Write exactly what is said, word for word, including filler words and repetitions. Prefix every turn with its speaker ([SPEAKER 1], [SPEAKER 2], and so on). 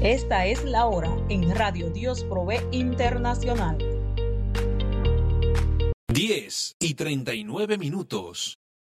[SPEAKER 1] Esta es la hora en Radio Dios Provee Internacional.
[SPEAKER 2] diez y treinta y nueve minutos.